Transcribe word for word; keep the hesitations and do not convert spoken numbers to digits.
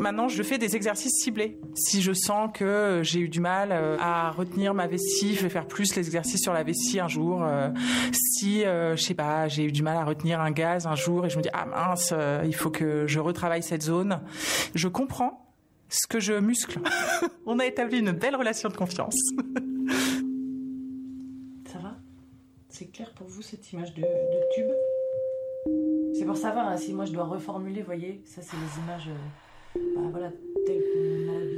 maintenant, je fais des exercices ciblés. Si je sens que j'ai eu du mal à retenir ma vessie, je vais faire plus les exercices sur la vessie un jour. Si, euh, je sais pas, j'ai eu du mal à retenir un gaz un jour et je me dis, ah mince, il faut que je retravaille cette zone. Je comprends ce que je muscle. On a établi une belle relation de confiance. Ça va ? C'est clair pour vous cette image de, de tube ? C'est pour savoir hein, si moi je dois reformuler, vous voyez, ça c'est les images, euh, bah, voilà, telles qu'on a l'habitude